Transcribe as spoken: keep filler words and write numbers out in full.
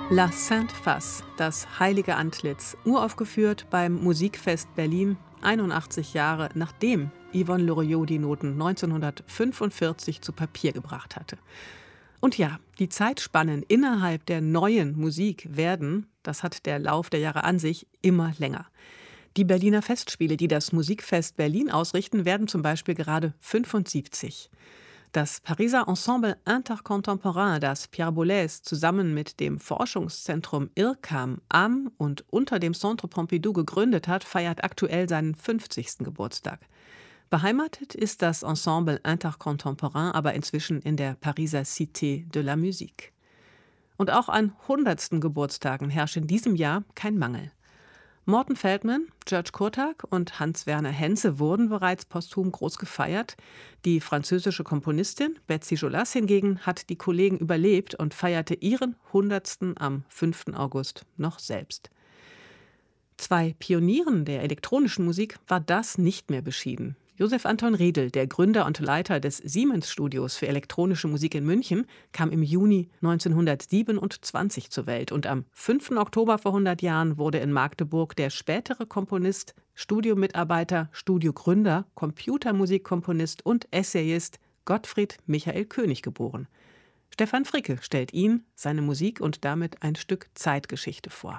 La Sainte Face, das heilige Antlitz, uraufgeführt beim Musikfest Berlin, einundachtzig Jahre nachdem Yvonne Loriot die Noten neunzehnhundertfünfundvierzig zu Papier gebracht hatte. Und ja, die Zeitspannen innerhalb der neuen Musik werden, das hat der Lauf der Jahre an sich, immer länger. Die Berliner Festspiele, die das Musikfest Berlin ausrichten, werden zum Beispiel gerade fünfundsiebzig. Das Pariser Ensemble Intercontemporain, das Pierre Boulez zusammen mit dem Forschungszentrum IRCAM am und unter dem Centre Pompidou gegründet hat, feiert aktuell seinen fünfzigsten Geburtstag. Beheimatet ist das Ensemble Intercontemporain aber inzwischen in der Pariser Cité de la Musique. Und auch an hundertsten Geburtstagen herrscht in diesem Jahr kein Mangel. Morton Feldman, George Kurtak und Hans-Werner Henze wurden bereits posthum groß gefeiert. Die französische Komponistin Betsy Jolas hingegen hat die Kollegen überlebt und feierte ihren hundertsten am fünften August noch selbst. Zwei Pionieren der elektronischen Musik war das nicht mehr beschieden. Josef Anton Riedl, der Gründer und Leiter des Siemens-Studios für elektronische Musik in München, kam im Juni neunzehnhundertsiebenundzwanzig zur Welt. Und am fünften Oktober vor hundert Jahren wurde in Magdeburg der spätere Komponist, Studiomitarbeiter, Studiogründer, Computermusikkomponist und Essayist Gottfried Michael König geboren. Stefan Fricke stellt ihn, seine Musik und damit ein Stück Zeitgeschichte vor.